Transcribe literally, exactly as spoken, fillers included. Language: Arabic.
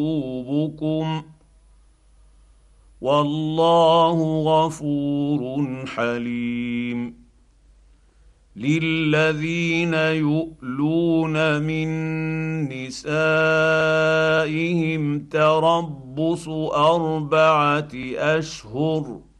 قلوبكم والله غفور حليم. للذين يؤلون من نسائهم تربص اربعه اشهر